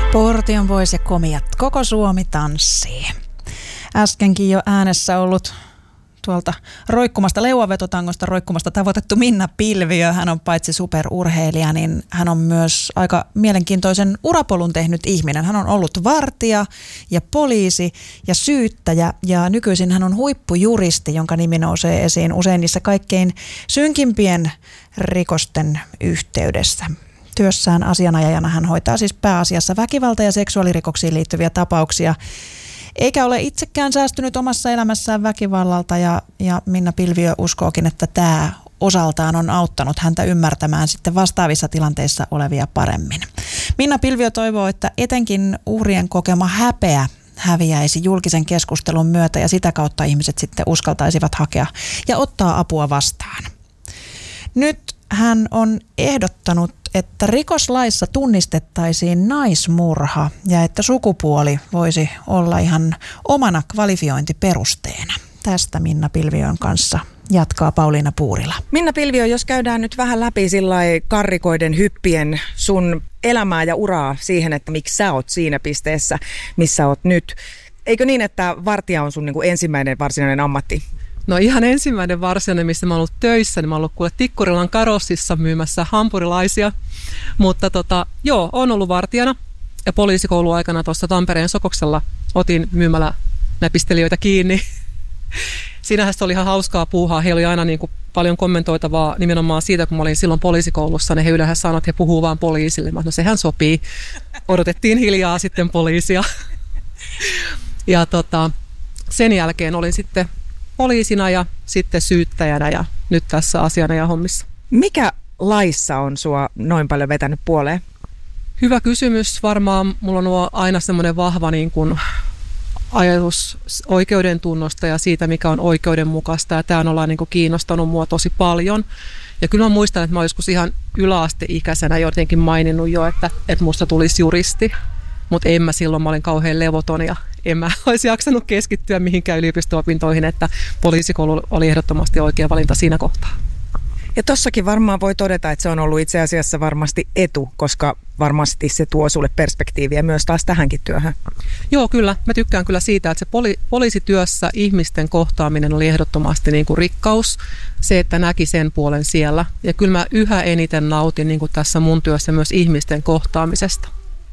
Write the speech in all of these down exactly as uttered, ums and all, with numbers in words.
Portion Boys ja komiat. Koko Suomi tanssii. Äskenkin jo äänessä ollut tuolta roikkumasta leuavetotangosta roikkumasta tavoitettu Minna Pilviö. Hän on paitsi superurheilija, niin hän on myös aika mielenkiintoisen urapolun tehnyt ihminen. Hän on ollut vartija ja poliisi ja syyttäjä ja nykyisin hän on huippujuristi, jonka nimi nousee esiin usein niissä kaikkein synkimpien rikosten yhteydessä. Työssään asianajajana hän hoitaa siis pääasiassa väkivalta- ja seksuaalirikoksiin liittyviä tapauksia. Eikä ole itsekään säästynyt omassa elämässään väkivallalta ja, ja Minna Pilviö uskookin, että tämä osaltaan on auttanut häntä ymmärtämään sitten vastaavissa tilanteissa olevia paremmin. Minna Pilviö toivoo, että etenkin uhrien kokema häpeä häviäisi julkisen keskustelun myötä ja sitä kautta ihmiset sitten uskaltaisivat hakea ja ottaa apua vastaan. Nyt hän on ehdottanut, että rikoslaissa tunnistettaisiin naismurha ja että sukupuoli voisi olla ihan omana kvalifiointiperusteena. Tästä Minna Pilviön kanssa jatkaa Pauliina Puurila. Minna Pilviö, jos käydään nyt vähän läpi sillai karrikoiden hyppien sun elämää ja uraa siihen, että miksi sä oot siinä pisteessä, missä oot nyt. Eikö niin, että vartija on sun niin kuin ensimmäinen varsinainen ammatti? No ihan ensimmäinen varsinainen, missä mä oon ollut töissä, niin mä oon ollut kuule Tikkurilan karossissa myymässä hampurilaisia. Mutta tota, joo, oon ollut vartijana ja poliisikouluaikana tuossa Tampereen Sokoksella otin myymällä näpistelijöitä kiinni. Siinähän se oli ihan hauskaa puuhaa. Heillä oli aina niin kuin paljon kommentoitavaa nimenomaan siitä, kun mä olin silloin poliisikoulussa, niin he yleensä sanoivat, että he puhuu vaan poliisille. Mä no sehän sopii. Odotettiin hiljaa sitten poliisia. Ja tota, sen jälkeen olin sitten poliisina ja sitten syyttäjänä ja nyt tässä asianajahommissa. Mikä laissa on sua noin paljon vetänyt puoleen? Hyvä kysymys. Varmaan mulla on aina semmoinen vahva niin kuin ajatus oikeuden tunnosta ja siitä, mikä on oikeudenmukaista. Ja tämä on ollaan niin kuin kiinnostanut mua tosi paljon. Ja kyllä mä muistan, että mä olen joskus ihan yläasteikäisenä jotenkin maininnut jo, että, että musta tulisi juristi. Mutta en mä silloin, mä olin kauhean levoton ja en mä olisi jaksanut keskittyä mihinkään yliopisto-opintoihin, että poliisikoulu oli ehdottomasti oikea valinta siinä kohtaa. Ja tossakin varmaan voi todeta, että se on ollut itse asiassa varmasti etu, koska varmasti se tuo sulle perspektiiviä myös taas tähänkin työhön. Joo, kyllä. Mä tykkään kyllä siitä, että se poli- poliisityössä ihmisten kohtaaminen oli ehdottomasti niin kuin rikkaus. Se, että näki sen puolen siellä. Ja kyllä mä yhä eniten nautin niin kuin tässä mun työssä myös ihmisten kohtaamisesta.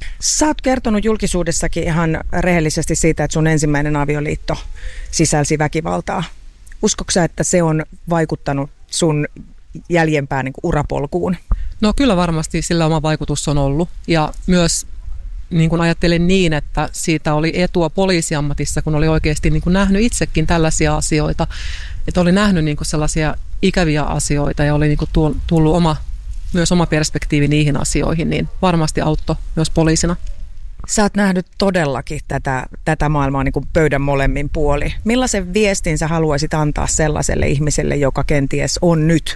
Sä oot kertonut julkisuudessakin ihan rehellisesti siitä, että sun ensimmäinen avioliitto sisälsi väkivaltaa. Uskotko sä, että se on vaikuttanut sun jäljempään niin kuin urapolkuun? No kyllä varmasti sillä oma vaikutus on ollut. Ja myös niin kuin ajattelen niin, että siitä oli etua poliisiammatissa, kun oli oikeasti niin kuin nähnyt itsekin tällaisia asioita. Että oli nähnyt niin kuin sellaisia ikäviä asioita ja oli niin kuin tullut oma myös oma perspektiivi niihin asioihin, niin varmasti auttoi myös poliisina. Sä oot nähnyt todellakin tätä, tätä maailmaa niin kuin pöydän molemmin puoli. Millaisen viestin sä haluaisit antaa sellaiselle ihmiselle, joka kenties on nyt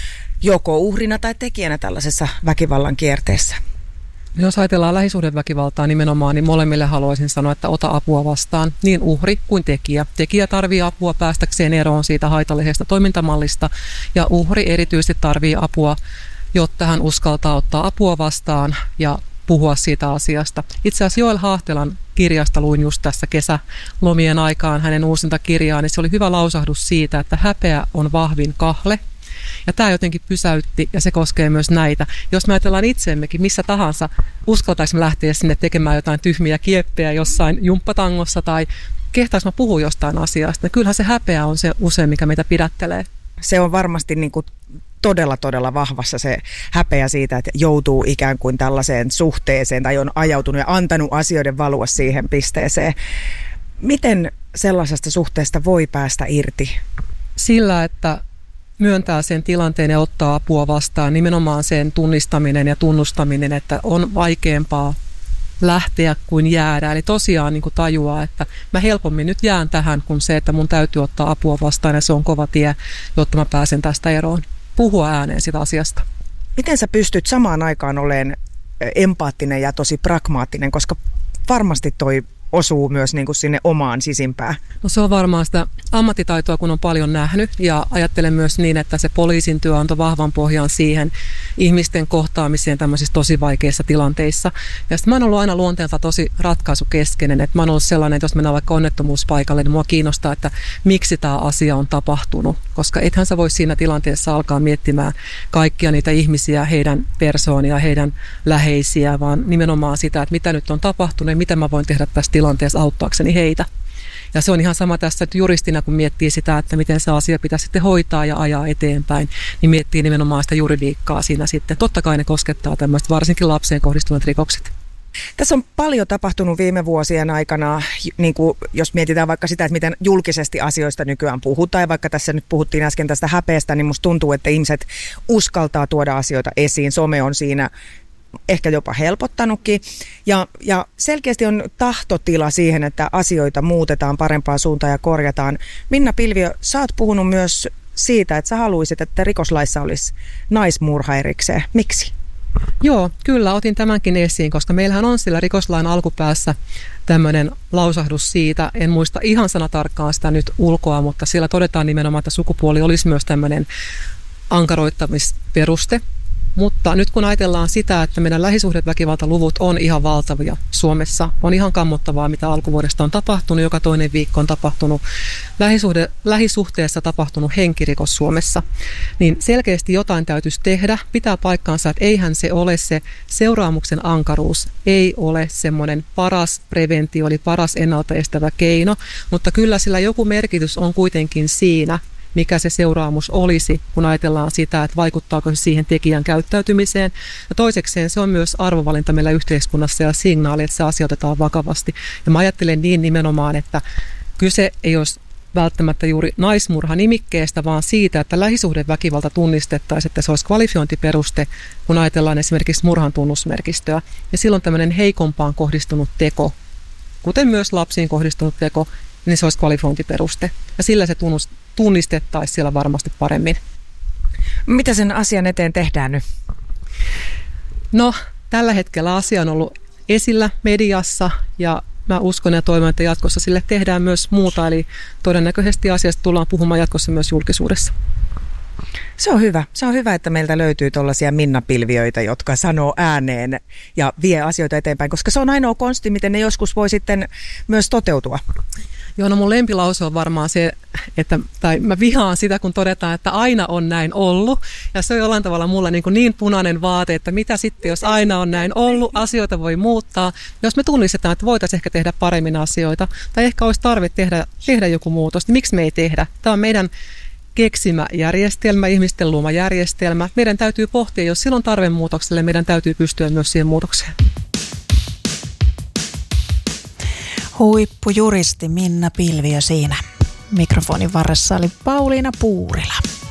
joko uhrina tai tekijänä tällaisessa väkivallan kierteessä? Jos ajatellaan lähisuhdeväkivaltaa nimenomaan, niin molemmille haluaisin sanoa, että ota apua vastaan, niin uhri kuin tekijä. Tekijä tarvitsee apua päästäkseen eroon siitä haitallisesta toimintamallista ja uhri erityisesti tarvitsee apua, jotta hän uskaltaa ottaa apua vastaan ja puhua siitä asiasta. Itse asiassa Joel Haahtelan kirjasta luin just tässä kesälomien aikaan hänen uusinta kirjaa, niin se oli hyvä lausahdus siitä, että häpeä on vahvin kahle. Ja tämä jotenkin pysäytti ja se koskee myös näitä. Jos me ajatellaan itseemmekin missä tahansa, uskaltaisimme lähteä sinne tekemään jotain tyhmiä kieppejä jossain jumppatangossa tai kehtaisimme puhua jostain asiasta. Ja kyllähän se häpeä on se usein, mikä meitä pidättelee. Se on varmasti niin kuin todella, todella vahvassa se häpeä siitä, että joutuu ikään kuin tällaiseen suhteeseen tai on ajautunut ja antanut asioiden valua siihen pisteeseen. Miten sellaisesta suhteesta voi päästä irti? Sillä, että myöntää sen tilanteen ja ottaa apua vastaan, nimenomaan sen tunnistaminen ja tunnustaminen, että on vaikeampaa lähteä kuin jäädä. Eli tosiaan niin kuin tajuaa, että mä helpommin nyt jään tähän kuin se, että mun täytyy ottaa apua vastaan ja se on kova tie, jotta mä pääsen tästä eroon. Puhua ääneen sitä asiasta. Miten sä pystyt samaan aikaan olemaan empaattinen ja tosi pragmaattinen, koska varmasti toi osuu myös niin kuin sinne omaan sisimpään? No se on varmaan sitä ammattitaitoa, kun on paljon nähnyt, ja ajattelen myös niin, että se poliisin työ antoi vahvan pohjan siihen ihmisten kohtaamiseen tämmöisissä tosi vaikeissa tilanteissa. Ja sitten mä oon ollut aina luonteelta tosi ratkaisukeskeinen, että mä oon ollut sellainen, että jos mennään vaikka onnettomuuspaikalle, niin mua kiinnostaa, että miksi tämä asia on tapahtunut, koska ethän sä voi siinä tilanteessa alkaa miettimään kaikkia niitä ihmisiä, heidän persoonia, heidän läheisiä, vaan nimenomaan sitä, että mitä nyt on tapahtunut ja mitä mä voin tehdä tässä tilanteessa auttaakseni heitä. Ja se on ihan sama tässä, että juristina kun miettii sitä, että miten se asia pitäisi sitten hoitaa ja ajaa eteenpäin, niin miettii nimenomaan sitä juridiikkaa siinä sitten. Totta kai ne koskettaa tämmöistä, varsinkin lapseen kohdistuneet rikokset. Tässä on paljon tapahtunut viime vuosien aikana, niin kuin jos mietitään vaikka sitä, että miten julkisesti asioista nykyään puhutaan, ja vaikka tässä nyt puhuttiin äsken tästä häpeästä, niin musta tuntuu, että ihmiset uskaltaa tuoda asioita esiin. Some on siinä ehkä jopa helpottanutkin. Ja, ja selkeästi on tahtotila siihen, että asioita muutetaan parempaan suuntaan ja korjataan. Minna Pilviö, sä oot puhunut myös siitä, että sä haluaisit, että rikoslaissa olisi naismurha erikseen. Miksi? Joo, kyllä otin tämänkin esiin, koska meillähän on sillä rikoslain alkupäässä tämmöinen lausahdus siitä, en muista ihan sanatarkkaan sitä nyt ulkoa, mutta siellä todetaan nimenomaan, että sukupuoli olisi myös tämmöinen ankaroittamisperuste. Mutta nyt kun ajatellaan sitä, että meidän lähisuhdeväkivaltaluvut on ihan valtavia Suomessa, on ihan kammottavaa, mitä alkuvuodesta on tapahtunut, joka toinen viikko on tapahtunut lähisuhde, lähisuhteessa tapahtunut henkirikos Suomessa, niin selkeästi jotain täytyisi tehdä. Pitää paikkaansa, että eihän se ole se seuraamuksen ankaruus, ei ole semmoinen paras preventio, eli paras ennaltaestävä keino, mutta kyllä sillä joku merkitys on kuitenkin siinä, mikä se seuraamus olisi, kun ajatellaan sitä, että vaikuttaako se siihen tekijän käyttäytymiseen. Ja toisekseen se on myös arvovalinta meillä yhteiskunnassa ja signaali, että se asia otetaan vakavasti. Ja mä ajattelen niin nimenomaan, että kyse ei olisi välttämättä juuri naismurha-nimikkeestä, vaan siitä, että lähisuhdeväkivalta tunnistettaisiin, että se olisi kvalifiointiperuste, kun ajatellaan esimerkiksi murhan tunnusmerkistöä. Ja silloin tämmöinen heikompaan kohdistunut teko, kuten myös lapsiin kohdistunut teko, niin se olisi kvalifiointiperuste. Ja sillä se tunnus, tunnistettaisiin siellä varmasti paremmin. Mitä sen asian eteen tehdään nyt? No, tällä hetkellä asia on ollut esillä mediassa ja mä uskon ja toivon, että jatkossa sille tehdään myös muuta. Eli todennäköisesti asiasta tullaan puhumaan jatkossa myös julkisuudessa. Se on hyvä. Se on hyvä, että meiltä löytyy tuollaisia Minna-pilviöitä, jotka sanoo ääneen ja vie asioita eteenpäin, koska se on ainoa konsti, miten ne joskus voi sitten myös toteutua. Joo, no mun lempilause on varmaan se, että, tai mä vihaan sitä, kun todetaan, että aina on näin ollut. Ja se on jollain tavalla mulla niin, kuin niin punainen vaate, että mitä sitten, jos aina on näin ollut, asioita voi muuttaa. Jos me tunnistetaan, että voitaisiin ehkä tehdä paremmin asioita, tai ehkä olisi tarve tehdä, tehdä joku muutos, niin miksi me ei tehdä? Tämä on meidän keksimä järjestelmä, ihmisten luoma järjestelmä. Meidän täytyy pohtia, jos silloin tarve muutokselle, meidän täytyy pystyä myös siihen muutokseen. Huippujuristi Minna Pilviö siinä. Mikrofonin varressa oli Pauliina Puurila.